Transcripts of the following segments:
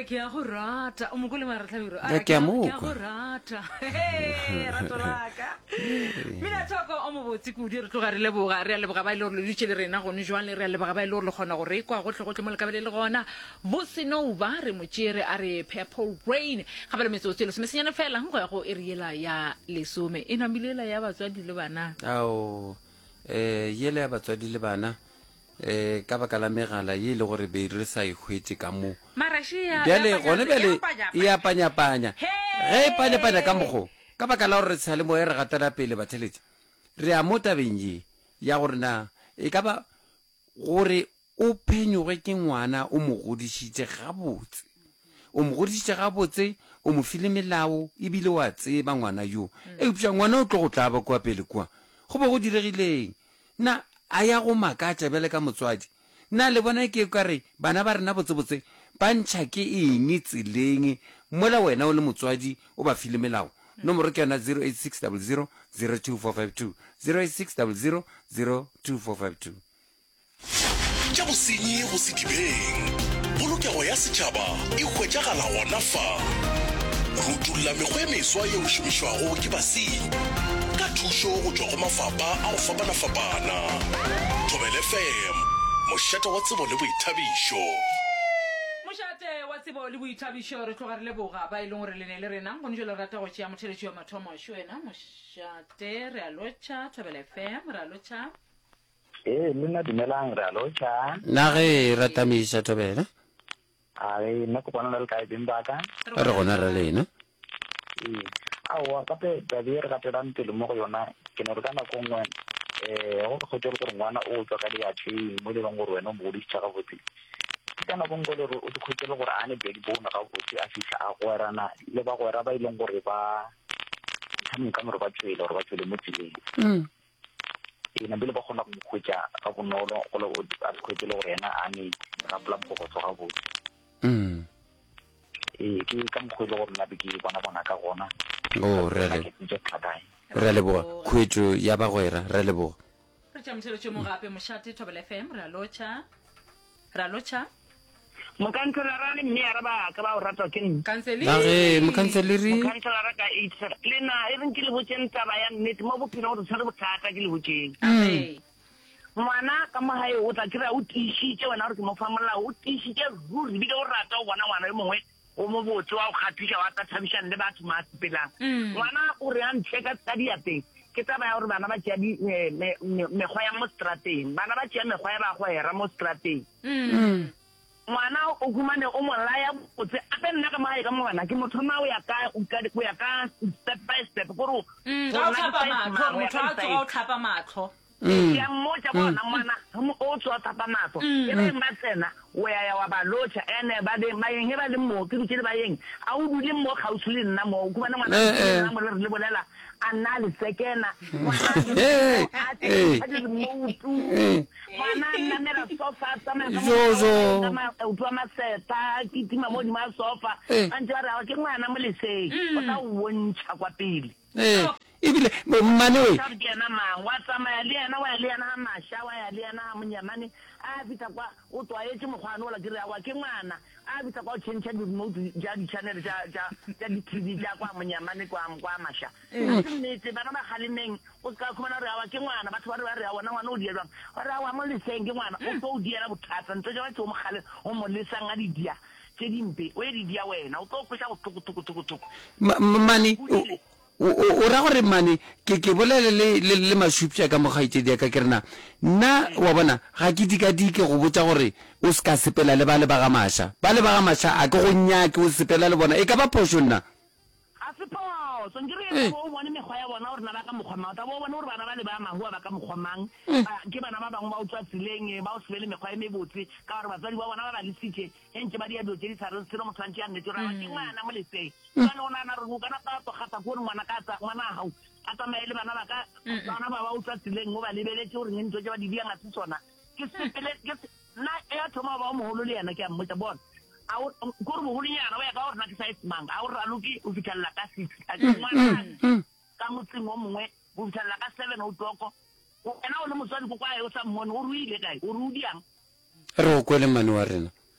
re ke ya go rata o mo go le maratlhabiro ke ya mo go rata rato laka mina tsoko o mo botsi kudi re tloga re leboga re a leboga ba ile re le ditšhe le rena gone jwang le re a leboga ba ile re le gona gore e kwa gotlhe mo le kabele le gona bo seno ba re motšere a re purple rain ga ba le metsotso le semesenyana fela go ya go eriela ya lesome e namilela ya batswadi le bana ao yele ya batswadi le bana ka baka la megala ye le gore be re sa ihwetse ka mo bjale gone bjale e apanyapanya ge e panyapanya ka mogo ka baka la gore re sa le mo e re gatela pele batheletše re a mo tabeng ye ya gore na e ka ba gore o phenyoge ke ngwana o mo godišitše gabotse o mo godišitše gabotse o mo file melao ebile wa tseba ngwana yo eupša ngwana o tlo go tlaba kwa pele kwa go be go diregileng na a ya go makatša bjale ka motswadi na le bona ke kare bana ba rena botsebotse ba ntšha ke eng tseleng mola wena o le motswadi o ba file melao nomoro ke yona 08600 02452 08600 02452 tša bosenyi go sedibeng polokego ya setšhaba e hwetšagala gona fa rutulla mekgwa e meswa yeo šomišwago ke basenyi ka thušo go tšwa go mafapa a go fapana-fapana. Thobela FM, mošate wa tsebo le boithabišo. mošate wa tsebo le boithabišo re tloga re leboga ba e leng gore le ne le rena gone jo le rata go tšea motheletši wa mathomo šwena mošate re a lotšha Thobela FM re a lotšha nna dumelang re a lotšha na ge ratamiša Thobela nna kopana le kae beng baka re gona re lena aowa gape tabe re gatelang pele mo go yona ke ne re ka nako nngwe go re kgwetse le gore ngwana o tswa ka diatlheng mo e leng gore wena o mo godisitša gabotse ke ka nako nngwe le gore o se kgwetse le gore a ne backbone gabotse a fitlha a gwerana le ba gwera ba e leng gore ba tshameka gore ba tswele mo tseleng na bile ba kgona go mokgwetša ka bonolo a se kgwetse le gore yena a ne gapola mogogotso gabotse ke ka mokgwa le gore nna be ke bona ka gona re a leboga khwetšo ya bagwera re a leboga re tša motheletši mo gape mošate Thobela FM re a lotšha mokhanselara le mme ya raba ka ba o ratwa ke nne ge mokhanseleri mokhanselara ka le na e reng ke le botseng taba ya nnete mo bophelo gore tshware bothata ke le botseng ngwana ka mogae o tla kry-a o tiišitše wena gore ke mo fa molao o tiišitše ruri bile o rata o bona ngwana le mongwe o mo botse wa go kgathiša wa ta tšhabišane le batho maasepelang ngwana o re a ntlhe ka diapeng ke taba ya gore bana ba tšea mekgwa ya mo strateng bana ba tšea mekgwa ya bagwera mo strateng ngwana o humane o mo laya botse ape nna ka magae ka mo wena ke motho ma o ya ka step by step gore o tlhapa matlho ya mmotsa bona ngwana o tswa thapa matlo e re ba tsena o ya wa ba lotšha ene ba de mayeng he ba le mo ke dutse le bayeng a o dule mo kgauswi le nna mo go bona ngwana nna mo le bolela a nna le sekena ngwana nna mera sofa tsamaya o twa maseta ke tima mo di ma sofa a ntse ba re ke ngwana mo leseng o tla o bontšha kwa pele ebile mmane we wa tsamaya le yena wa le yena ga mašha wa ya le yena ga monyamane a fita kwa o twaetse mokgwane ola kere wa ke ngwana a fita kwa o change di-remote ja di-channel ja di-tv ja kwa monyamane kwa mašha a se nnete bana ba galemeng o ka khumana re awa ke ngwana batho ba re a wona ngwana o dielwang ba re awa mo leseng ke ngwana o tlo o diela bothata ntse ja batho o mogale o mo lesang a didia tse dimpe o e didia wena o tlo o kweša go tukutukutukutuku mane o ra gore mane ke bolele le masupša ka mogaitšedi ya ka ke rena nna wa bona ga ke dikadike go botsa gore o se ka sepela le ba le ba ga mašha a ke go nyake o sepela le bona e ka ba phoso nna a se phoso nkere o bone mekgwa ya bona gore na ba ka mokgwamang ta bo bona gore bana ba le ba mahua ba ka mokgwamang ke bana ba bangwe ba o tswa tseleng ba o sebele mekgwa e mebotse ka gore batswadi ba bona ba ba lesitše e ntse ba dia dilo tse di tshwareng selo motho a ntse ya nnete gore ke ngwana mo leseng kane o nana gore o kana ka togata ko gore ngwana a gago a tsamaye le bana bana ba o tswa tseleng o ba lebeletse gore ntho tse ba di diang a se tsona ke sepele nna e a thoma ba o mogolo le yena ke a mmotsa bona gore mogolonyana o ya ka gore na ke sa esemang a o raloke o fitlhelela ka 6 a ke ngwana ka motseng o mongwe o fitlhelela ka 7 o toko wena o le motswadi ko kwae o sa mmone o ruile kae o rudiang re o kwele mane wa rena ka o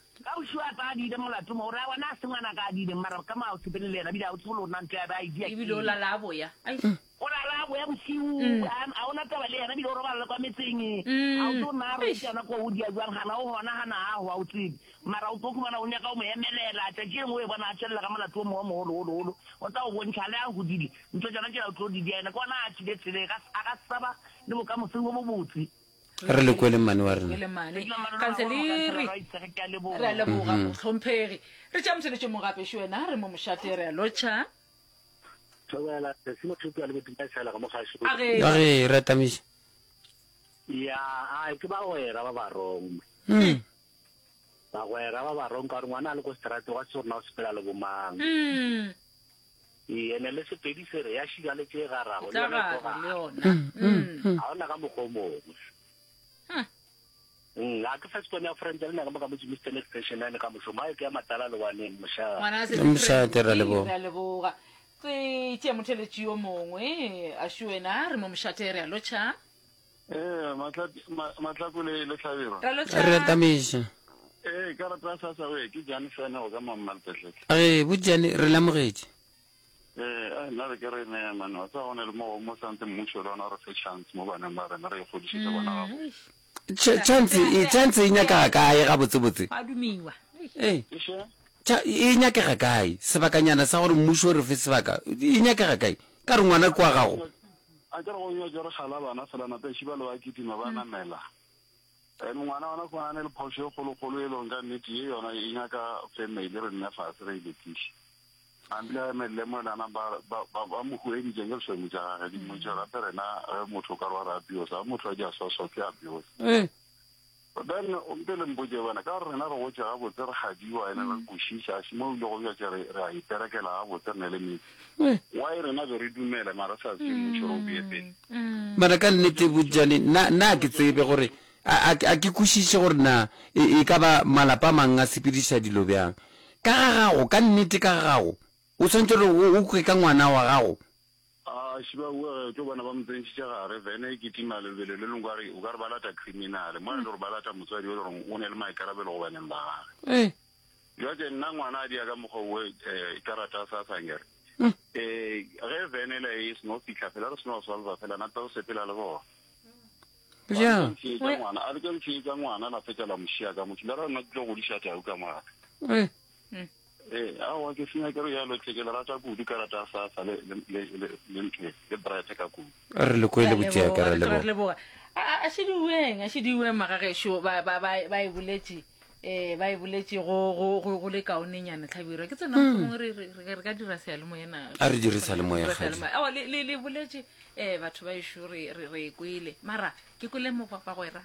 ausi wa tsa di de molato mo ra wana sengwana ka di de mara ka ma o tsepele le na bida o tsolo nna ntse ba idea e bile o la la boya ai o la la boya bosiu a ona taba le yena bile o robala kwa metseng a o tsona re tsana ko o dia jwang hana o hona hana a ho a o tsibi mara o tsokuma na o nyaka o mo emelela tsa ke ngwe bona a tshella ka molato mo holo o tla o bontsha le a go dile ntse jana ke a tlo di dia ena kwana a tshile ka a ka saba le mo ka mo sengwe mo botsi re le kwele mane wa rena le mane kanseleri re le boga tlhomphegi re tša mosebetsi mo gape še wena re mo mošate re a lotšha age re tamiša ya ai ke bagwera ba barong bagwera ba barong ka re ngwana a le ko seterate wa se rona o sepela le bomang ene le sepedi se re ya šiga le tše garago le yona ga ona ka mokgomongwe a ke fasekone ya friend le naka ka motse mr extension ane ka mošomo a ke ya matala le waneng mošate ra leboga ke tšea motheletši yo mongwe a še wena re mo mošate re a lotšha matlakole le tlhabiro re tamiša ka rata sa sa we ke jane fene go ka mammalpetleke age bojane re lamogetše nna re ke re ne mane wa tsa gone le mo sante mmušo le ona re fe chance mo baneng ba rena re e godišitse bona gago chance e nyakega kae ga botsebotse a dumiwa e nyakega kae sebakanyana sa gore mmušo o re fe sebaka e nyakega kae ka re ngwana kwa gago a ke re go yo jere gala bana felana peši ba le ba kitima ba namela ngwana wana ko ane le phoso e kgolokgolo e leng ka nnete ye yona e nyaka family re nna fatshe re iletiše ambile a emelele mo lana ba mohueditseng ke leswemi tša gage dimotša gape rena motho o ka re wa re abuse a motho a di a soso ke abuse then pele mpotse bana ka re rena re gotse gabotse re gadiwa ene re košiša a mo ile go bjatse re a iperekela gabotse re ne le metsi why rena be re dumele mara sa se motšho re o beepele mara ka nnete bojane nna ke tsebe gore a ke kwešiše gore na e ka ba malapa a mang a sepediša dilo bjang ka ga gago ka nnete ka ga gago o tshwanetse gore o kwe ka ngwana wa gago šiba ue ke bona ba motsentšitše gare vene e ketima lebele le lengwe o ka re ba lata criminale mo ane gore ba lata motswadi o le gore o ne le maikarabelo go baneng ba gage jwatse nna ngwana a dia ka mokgwa oe karata sa sangere ge vene le e seno fitlha fela re seno solva fela nata o sepela le bona a le ke ntšhietša ngwana la fetšela mošia ka motho le re nna ke tlo godiša tau ka moga awa ke senya ke re yalo tlhekela rata kudu ka rata sasa le brete ka kudu re le kwele botšea ka re leboga a šediweng magagešo ba e boletše go le kaonenyana tlhabiro ke tsena gongwe re ka dira sealemoyena a re dirisa le moya awa le boletše batho ba ešo re kwele mara ke kwele mo bagwera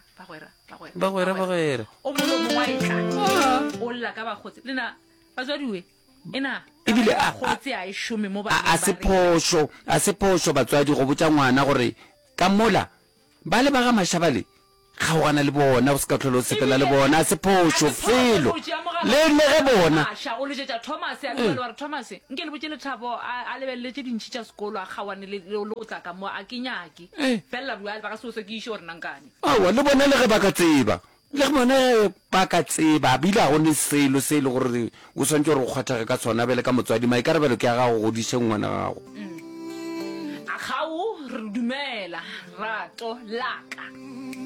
o mongwe mongwe a etla o lla ka bagotse lena batswadiwe ena ebile gotse a e šome mo a se phošo batswadi go botša ngwana gore ka mola ba le ba ga mašabale kgaogana le bona o se ka tlhole o sepela le bona a se phošo felo le ge bona o letšetša thomas a lebele wa re thomas nke le botse lethabo a lebeletse dintšhi tša sekolo a kgawane le o tla ka mo a ke nyake felela ba ka seo se ke iše gore nankane awa le bona le ge ba ka tseba le bona ba ka tseba bile ga gone selo se e le gore o swantse gore o kgwathage ka tsona bele ka motswadi maikarabelo ke a gago godiše ngwana gago a kgao re dumela rato laka